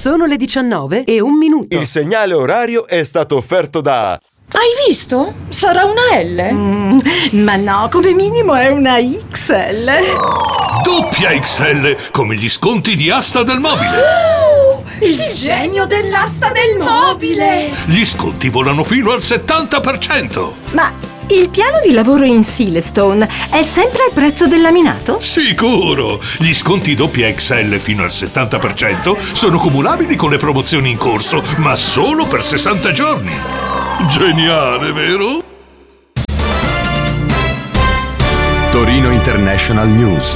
Sono le 19:01. Il segnale orario è stato offerto da... Hai visto? Sarà una L? Ma no, come minimo è una XL. Doppia XL, come gli sconti di Asta del Mobile. Il genio dell'asta del mobile! Gli sconti volano fino al 70%. Ma il piano di lavoro in Silestone è sempre al prezzo del laminato? Sicuro! Gli sconti doppia XL fino al 70% sono cumulabili con le promozioni in corso, ma solo per 60 giorni. Geniale, vero? Torino International News.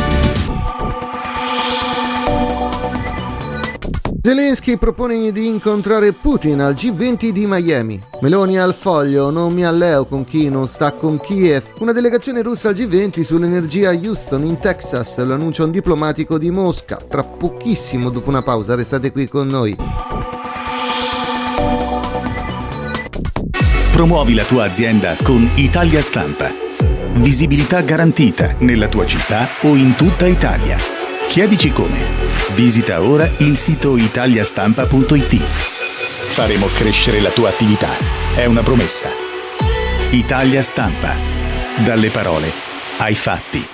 Zelensky propone di incontrare Putin al G20 di Miami. Meloni al Foglio: non mi alleo con chi non sta con Kiev. Una delegazione russa al G20 sull'energia a Houston in Texas, lo annuncia un diplomatico di Mosca. Tra pochissimo, dopo una pausa, restate qui con noi. Promuovi la tua azienda con Italia Stampa. Visibilità garantita nella tua città o in tutta Italia. Chiedici come. Visita ora il sito italiastampa.it. Faremo crescere la tua attività. È una promessa. Italia Stampa. Dalle parole ai fatti.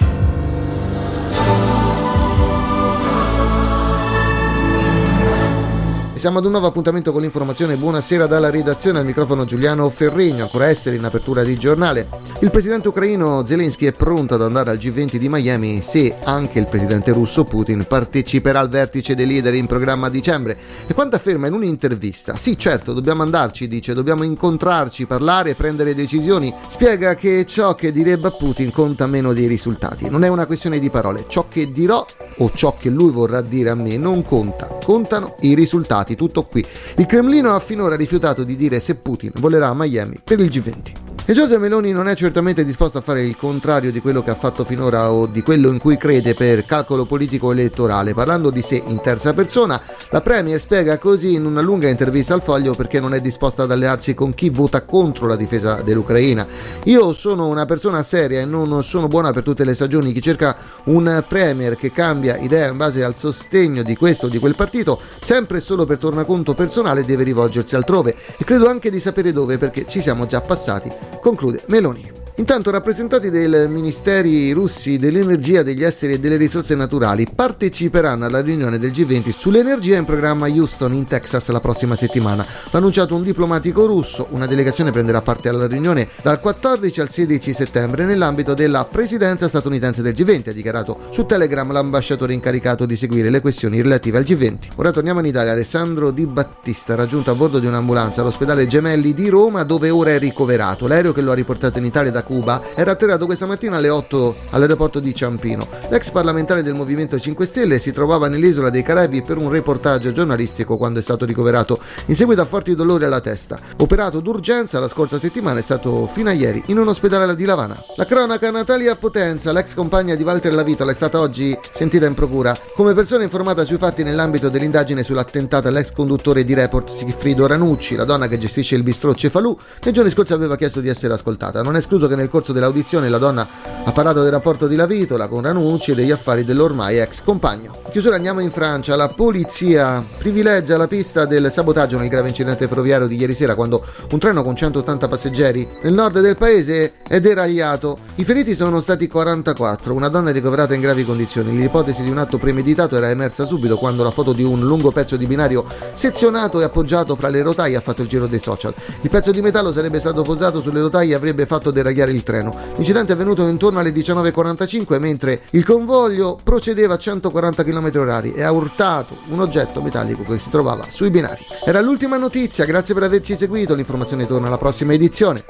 Siamo ad un nuovo appuntamento con l'informazione. Buonasera dalla redazione, al microfono Giuliano Ferrigno, ancora esteri in apertura di giornale. Il presidente ucraino Zelensky è pronto ad andare al G20 di Miami se anche il presidente russo Putin parteciperà al vertice dei leader in programma a dicembre. E quando afferma in un'intervista: sì, certo, dobbiamo andarci, dice, dobbiamo incontrarci, parlare e prendere decisioni, spiega che ciò che direbbe a Putin conta meno dei risultati. Non è una questione di parole, ciò che dirò o ciò che lui vorrà dire a me non conta, contano i risultati. Tutto qui. Il Cremlino ha finora rifiutato di dire se Putin volerà a Miami per il G20. E Giorgia Meloni non è certamente disposta a fare il contrario di quello che ha fatto finora o di quello in cui crede per calcolo politico elettorale. Parlando di sé in terza persona, la Premier spiega così in una lunga intervista al Foglio perché non è disposta ad allearsi con chi vota contro la difesa dell'Ucraina. Io sono una persona seria e non sono buona per tutte le stagioni. Chi cerca un Premier che cambia idea in base al sostegno di questo o di quel partito, sempre e solo per tornaconto personale, deve rivolgersi altrove. E credo anche di sapere dove, perché ci siamo già passati, conclude Meloni. Intanto rappresentanti dei ministeri russi dell'energia, degli esteri e delle risorse naturali parteciperanno alla riunione del G20 sull'energia in programma a Houston in Texas la prossima settimana. L'ha annunciato un diplomatico russo. Una delegazione prenderà parte alla riunione dal 14 al 16 settembre nell'ambito della presidenza statunitense del G20, ha dichiarato su Telegram l'ambasciatore incaricato di seguire le questioni relative al G20. Ora torniamo in Italia. Alessandro Di Battista, raggiunto a bordo di un'ambulanza all'ospedale Gemelli di Roma, dove ora è ricoverato. L'aereo che lo ha riportato in Italia da Cuba era atterrato questa mattina alle 8 all'aeroporto di Ciampino. L'ex parlamentare del Movimento 5 Stelle si trovava nell'isola dei Caraibi per un reportage giornalistico quando è stato ricoverato in seguito a forti dolori alla testa. Operato d'urgenza la scorsa settimana, è stato fino a ieri in un ospedale di Lavana. La cronaca: Natalia Potenza, l'ex compagna di Walter Lavitola, è stata oggi sentita in procura come persona informata sui fatti nell'ambito dell'indagine sull'attentato all'ex conduttore di Report Sigfrido Ranucci. La donna che gestisce il bistrò Cefalù nei giorni scorsi aveva chiesto di essere ascoltata. Non è escluso che nel corso dell'audizione la donna ha parlato del rapporto di Lavitola con Ranucci e degli affari dell'ormai ex compagno. In chiusura andiamo in Francia. La polizia privilegia la pista del sabotaggio nel grave incidente ferroviario di ieri sera, quando un treno con 180 passeggeri nel nord del paese è deragliato. I feriti sono stati 44, una donna è ricoverata in gravi condizioni. L'ipotesi di un atto premeditato era emersa subito quando la foto di un lungo pezzo di binario sezionato e appoggiato fra le rotaie ha fatto il giro dei social. Il pezzo di metallo sarebbe stato posato sulle rotaie e avrebbe fatto deragliare il treno. L'incidente è avvenuto intorno alle 19:45 mentre il convoglio procedeva a 140 km/h e ha urtato un oggetto metallico che si trovava sui binari. Era l'ultima notizia, grazie per averci seguito. L'informazione torna alla prossima edizione.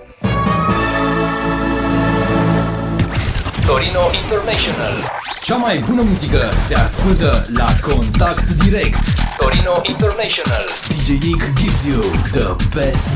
Torino International. Cea mai bună muzică se ascultă la Contact Direct. Torino International. DJ Nick gives you the best